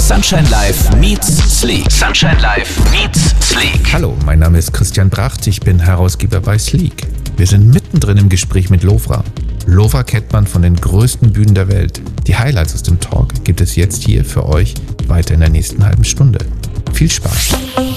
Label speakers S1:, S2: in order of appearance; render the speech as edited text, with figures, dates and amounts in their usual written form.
S1: Sunshine Live meets Sleek. Sunshine Live meets Sleek.
S2: Hallo, mein Name ist Christian Bracht, ich bin Herausgeber bei Sleek. Wir sind mittendrin im Gespräch mit Lofra. Lofra kennt man von den größten Bühnen der Welt. Die Highlights aus dem Talk gibt es jetzt hier für euch weiter in der nächsten halben Stunde. Viel Spaß!